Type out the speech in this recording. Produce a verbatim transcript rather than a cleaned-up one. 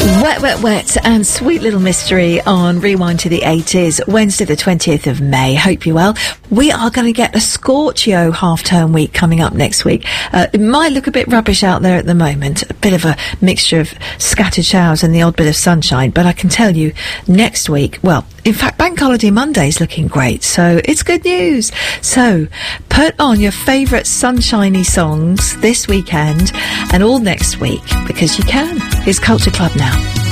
Wet, Wet, Wet and Sweet Little Mystery on Rewind to the eighties, Wednesday the twentieth of May. Hope you're well. We are going to get a Scorchio half-term week coming up next week. Uh, it might look a bit rubbish out there at the moment, a bit of a mixture of scattered showers and the odd bit of sunshine, but I can tell you next week, well, in fact, Bank Holiday Monday is looking great, so it's good news. So, put on your favourite sunshiny songs this weekend and all next week, because you can. It's Culture Club now.